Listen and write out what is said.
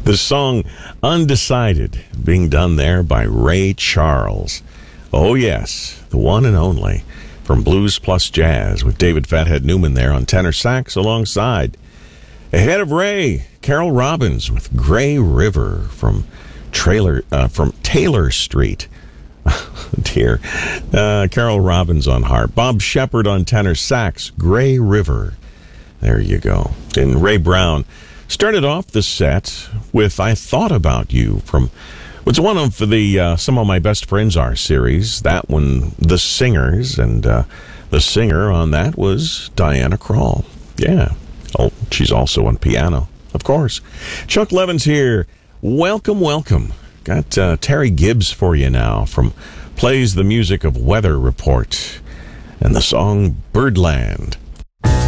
The song Undecided being done there by Ray Charles. Oh, yes, the one and only from Blues Plus Jazz with David Fathead Newman there on tenor sax alongside. Ahead of Ray, Carol Robbins with Gray River from Taylor Street. Dear. Carol Robbins on harp. Bob Shepard on tenor sax. Gray River. There you go. And Ray Brown started off the set with I Thought About You from what's one of the Some of My Best Friends Are series. That one, The Singers, and the singer on that was Diana Krall. Yeah. Oh, she's also on piano, of course. Chuck Levins here. Welcome, welcome. Got Terry Gibbs for you now plays the music of Weather Report and the song Birdland.